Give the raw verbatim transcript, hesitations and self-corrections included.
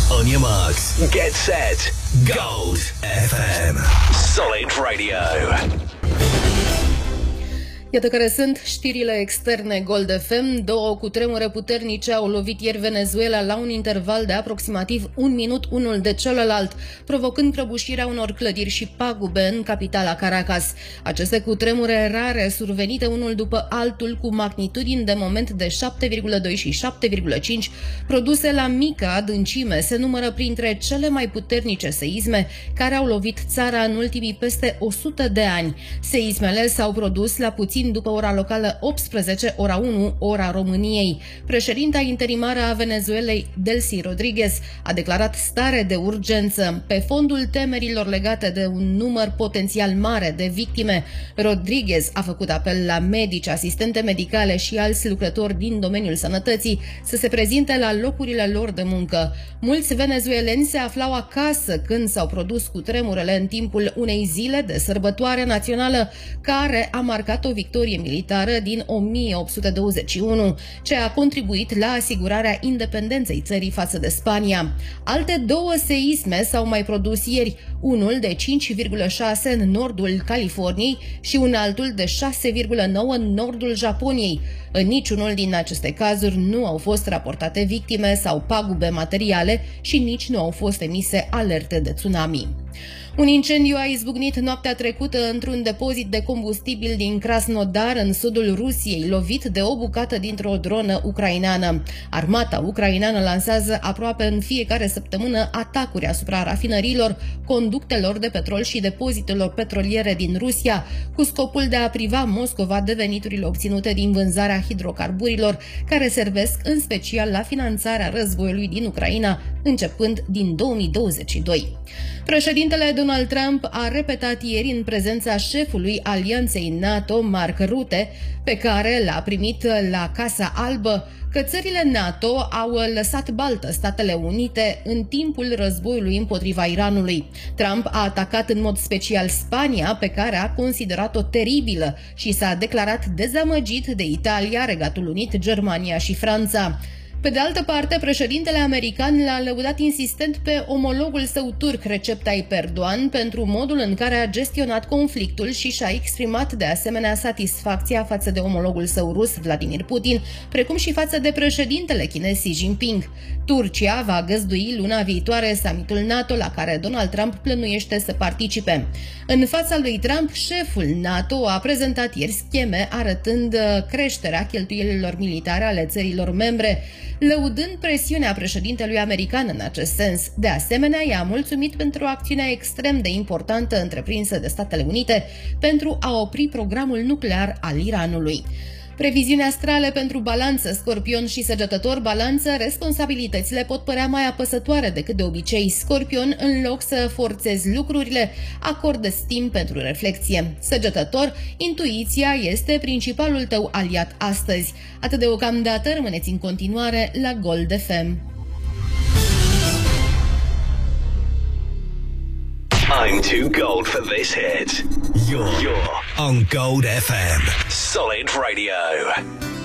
On your marks, get set, Gold F M. Solid Radio. Iată care sunt știrile externe Gold F M. Două cutremure puternice au lovit ieri Venezuela la un interval de aproximativ un minut unul de celălalt, provocând prăbușirea unor clădiri și pagube în capitala Caracas. Aceste cutremure rare, survenite unul după altul cu magnitudini de moment de șapte virgulă doi și șapte virgulă cinci, produse la mică adâncime, se numără printre cele mai puternice seisme care au lovit țara în ultimii peste o sută de ani. Seismele s-au produs la puțin după ora locală optsprezece, ora unu, ora României. Președinta interimară a Venezuelei, Delcy Rodriguez, a declarat stare de urgență. Pe fondul temerilor legate de un număr potențial mare de victime, Rodriguez a făcut apel la medici, asistente medicale și alți lucrători din domeniul sănătății să se prezinte la locurile lor de muncă. Mulți venezueleni se aflau acasă când s-au produs cutremurele în timpul unei zile de sărbătoare națională care a marcat o victorie militară din o mie opt sute douăzeci și unu, ce a contribuit la asigurarea independenței țării față de Spania. Alte două seisme s-au mai produs ieri, unul de cinci virgulă șase în nordul Californiei și un altul de șase virgulă nouă în nordul Japoniei. În niciunul din aceste cazuri nu au fost raportate victime sau pagube materiale și nici nu au fost emise alerte de tsunami. Un incendiu a izbucnit noaptea trecută într-un depozit de combustibil din Krasnodar, în sudul Rusiei, lovit de o bucată dintr-o dronă ucraineană. Armata ucraineană lansează aproape în fiecare săptămână atacuri asupra rafinăriilor, conductelor de petrol și depozitelor petroliere din Rusia, cu scopul de a priva Moscova de veniturile obținute din vânzarea hidrocarburilor, care servesc în special la finanțarea războiului din Ucraina, începând din două mii douăzeci și doi. Președintele Donald Trump a repetat ieri în prezența șefului Alianței NATO, Mark Rutte, pe care l-a primit la Casa Albă, că țările NATO au lăsat baltă Statele Unite în timpul războiului împotriva Iranului. Trump a atacat în mod special Spania, pe care a considerat-o teribilă, și s-a declarat dezamăgit de Italia, Regatul Unit, Germania și Franța. Pe de altă parte, președintele american l-a lăudat insistent pe omologul său turc, Recep Tayyip Erdogan, pentru modul în care a gestionat conflictul și și-a exprimat de asemenea satisfacția față de omologul său rus, Vladimir Putin, precum și față de președintele chinez Xi Jinping. Turcia va găzdui luna viitoare summitul NATO, la care Donald Trump plănuiește să participe. În fața lui Trump, șeful NATO a prezentat ieri scheme arătând creșterea cheltuielilor militare ale țărilor membre, lăudând presiunea președintelui american în acest sens. De asemenea, i-a mulțumit pentru acțiunea extrem de importantă întreprinsă de Statele Unite pentru a opri programul nuclear al Iranului. Previziuni astrale pentru Balanță, Scorpion și Săgetător. Balanță, responsabilitățile pot părea mai apăsătoare decât de obicei. Scorpion, în loc să forțezi lucrurile, acordă timp pentru reflexie. Săgetător, intuiția este principalul tău aliat astăzi. Atât deocamdată, rămâneți în continuare la Gold F M. I'm too gold for this hit. You're, you're on Gold F M. Solid Radio.